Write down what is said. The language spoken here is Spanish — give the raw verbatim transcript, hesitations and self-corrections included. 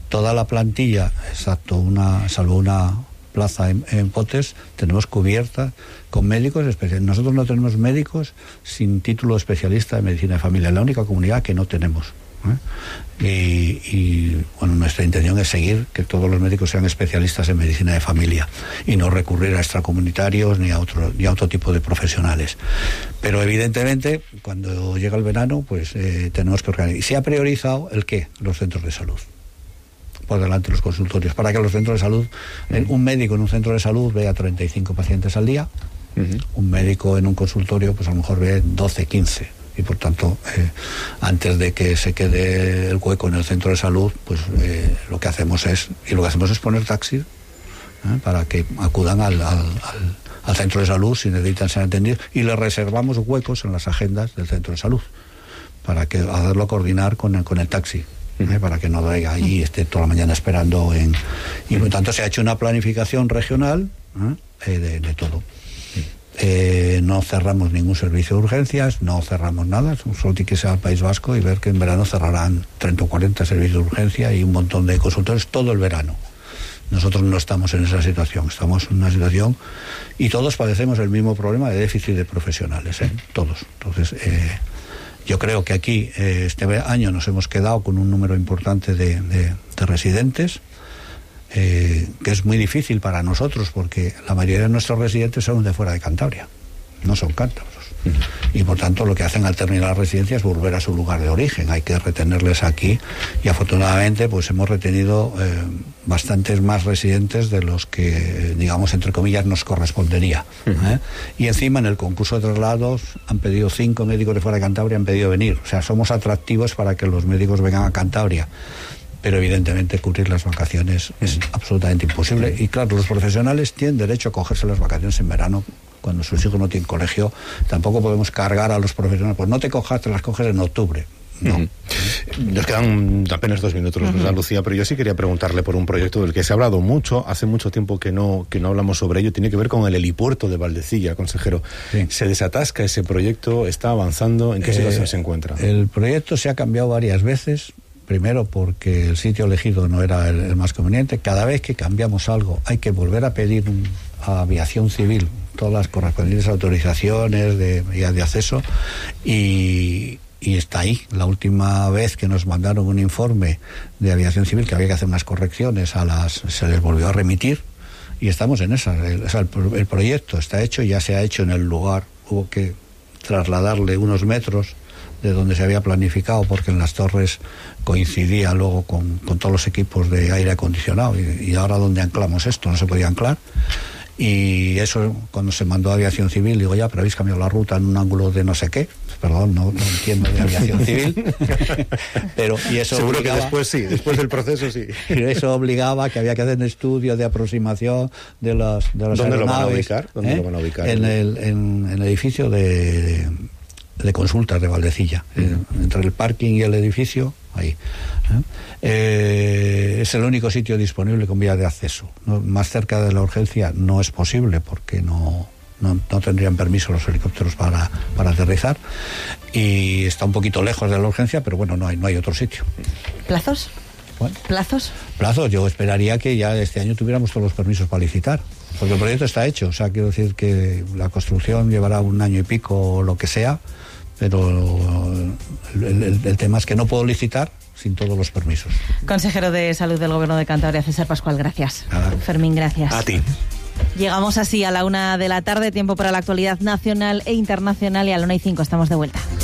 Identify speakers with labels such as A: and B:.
A: toda la plantilla, exacto, una salvo una plaza en, en Potes, tenemos cubierta con médicos especiales. Nosotros no tenemos médicos sin título especialista de medicina de familia, es la única comunidad que no tenemos. ¿eh? Y, y bueno, nuestra intención es seguir que todos los médicos sean especialistas en medicina de familia y no recurrir a extracomunitarios ni a otro, ni a otro tipo de profesionales. Pero evidentemente, cuando llega el verano, pues eh, tenemos que organizar. Y se ha priorizado el qué, los centros de salud. Por delante de los consultorios, para que los centros de salud, uh-huh. un médico en un centro de salud vea treinta y cinco pacientes al día, uh-huh. un médico en un consultorio pues a lo mejor ve doce, quince, y por tanto eh, antes de que se quede el hueco en el centro de salud, pues eh, lo que hacemos es y lo que hacemos es poner taxis ¿eh? para que acudan al, al, al, al centro de salud si necesitan ser atendidos, y les reservamos huecos en las agendas del centro de salud para que hacerlo coordinar con el, con el taxi. ¿Eh? Para que no vaya allí y esté toda la mañana esperando en... y por tanto se ha hecho una planificación regional ¿eh? de, de todo. Eh, no cerramos ningún servicio de urgencias, no cerramos nada, solo tiene que ser al País Vasco y ver que en verano cerrarán treinta o cuarenta servicios de urgencia y un montón de consultores todo el verano. Nosotros no estamos en esa situación, estamos en una situación y todos padecemos el mismo problema de déficit de profesionales, ¿eh? Todos. Entonces eh, yo creo que aquí eh, este año nos hemos quedado con un número importante de, de, de residentes, eh, que es muy difícil para nosotros porque la mayoría de nuestros residentes son de fuera de Cantabria, no son cántabros. Y por tanto lo que hacen al terminar la residencia es volver a su lugar de origen, hay que retenerles aquí y afortunadamente pues hemos retenido eh, bastantes más residentes de los que digamos entre comillas nos correspondería. ¿eh? Y encima en el concurso de traslados han pedido cinco médicos de fuera de Cantabria, han pedido venir, o sea somos atractivos para que los médicos vengan a Cantabria, pero evidentemente cubrir las vacaciones es absolutamente imposible y claro, los profesionales tienen derecho a cogerse las vacaciones en verano cuando sus hijos no tienen colegio. Tampoco podemos cargar a los profesionales, pues no te cojas, te las coges en octubre. No.
B: Uh-huh. Nos quedan apenas dos minutos, uh-huh. ¿verdad, Lucía? Pero yo sí quería preguntarle por un proyecto del que se ha hablado mucho, hace mucho tiempo que no, que no hablamos sobre ello, tiene que ver con el helipuerto de Valdecilla, consejero. Sí. ¿Se desatasca ese proyecto? ¿Está avanzando? ¿En qué situación eh, se encuentra?
A: El proyecto se ha cambiado varias veces. Primero porque el sitio elegido no era el, el más conveniente. Cada vez que cambiamos algo hay que volver a pedir un, a Aviación Civil todas las correspondientes autorizaciones de, de acceso y, y está ahí. La última vez que nos mandaron un informe de Aviación Civil que había que hacer unas correcciones, a las se les volvió a remitir y estamos en esa. El, o sea, el, el proyecto está hecho, ya se ha hecho en el lugar, hubo que trasladarle unos metros de donde se había planificado porque en las torres coincidía luego con, con todos los equipos de aire acondicionado y, y ahora donde anclamos esto no se podía anclar y eso cuando se mandó a Aviación Civil digo ya pero habéis cambiado la ruta en un ángulo de no sé qué, perdón, no, no entiendo de Aviación Civil pero y eso
B: seguro obligaba,
A: que
B: después sí, después del proceso sí
A: pero eso obligaba que había que hacer un estudio de aproximación de las de las
B: ¿Dónde
A: aeronaves,
B: lo van a ubicar? ¿Dónde
A: ¿eh?
B: lo van a ubicar?
A: En el, en, en el edificio de, de de consultas de Valdecilla, uh-huh. eh, entre el parking y el edificio, ahí. ¿eh? Eh, es el único sitio disponible con vía de acceso. ¿no? Más cerca de la urgencia no es posible porque no, no, no tendrían permiso los helicópteros para, para aterrizar y está un poquito lejos de la urgencia, pero bueno, no hay, no hay otro sitio.
C: ¿Plazos?
A: Bueno,
C: ¿Plazos?
A: Plazos, yo esperaría que ya este año tuviéramos todos los permisos para licitar. Porque el proyecto está hecho, o sea, quiero decir que la construcción llevará un año y pico o lo que sea, pero el, el, el tema es que no puedo licitar sin todos los permisos.
C: Consejero de Salud del Gobierno de Cantabria, César Pascual, gracias.
A: Nada.
C: Fermín, gracias.
B: A ti.
C: Llegamos así a la una de la tarde, tiempo para la actualidad nacional e internacional y a la una y cinco estamos de vuelta.